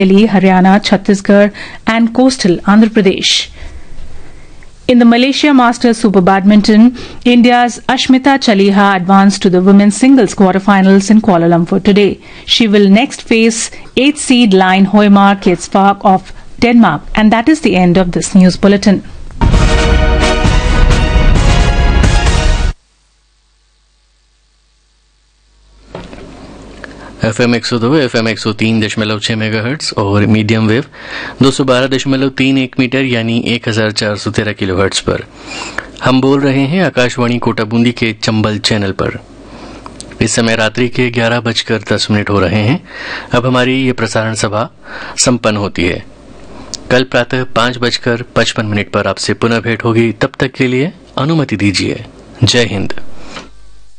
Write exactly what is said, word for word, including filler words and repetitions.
Delhi, Haryana, Chhattisgarh and coastal Andhra Pradesh. In the Malaysia Masters Super Badminton, India's Ashmita Chaliha advanced to the women's singles quarterfinals in Kuala Lumpur today. She will next face eighth seed Line Hoymar Ketsvak of Denmark. And that is the end of this news bulletin. F M एक सौ दो, F M एक सौ तीन दशमलव छह megahertz और medium wave दो सौ बारह दशमलव तीन एक मीटर यानी एक हजार चार सौ तेरह किलोहर्ट्ज पर हम बोल रहे हैं आकाशवाणी कोटा बूंदी के चंबल चैनल पर। इस समय रात्रि के ग्यारह बजकर दस मिनट हो रहे हैं। अब हमारी ये प्रसारण सभा संपन्न होती है। कल प्रातः पांच बजकर पचपन मिनट पर आपसे पुनः भेंट होगी। तब तक के लिए अनुमति दीजिए। जय हिंद।